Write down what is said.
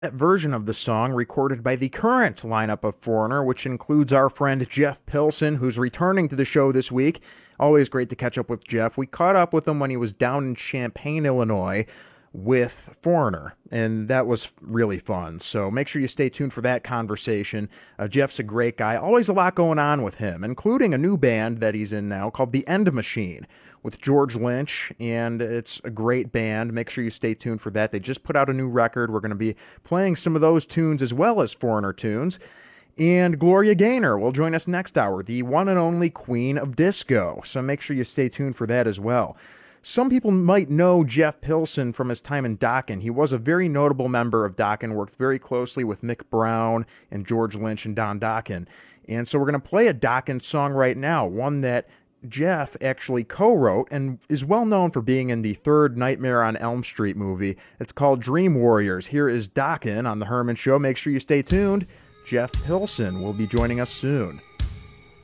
That version of the song recorded by the current lineup of Foreigner, which includes our friend Jeff Pilson, who's returning to the show this week. Always great to catch up with Jeff. We caught up with him when he was down in Champaign, Illinois with Foreigner, and that was really fun. So make sure you stay tuned for that conversation. Jeff's a great guy. Always a lot going on with him, including a new band that he's in now called The End Machine with George Lynch, and it's a great band. Make sure you stay tuned for that. They just put out a new record. We're going to be playing some of those tunes as well as Foreigner tunes. And Gloria Gaynor will join us next hour, the one and only queen of disco. So make sure you stay tuned for that as well. Some people might know Jeff Pilson from his time in Dokken. He was a very notable member of Dokken, worked very closely with Mick Brown and George Lynch and Don Dokken. And so we're going to play a Dokken song right now, one that Jeff actually co-wrote and is well known for being in the third Nightmare on Elm Street movie. It's called Dream Warriors. Here is Dokken on The Herman Show. Make sure you stay tuned. Jeff Pilson will be joining us soon.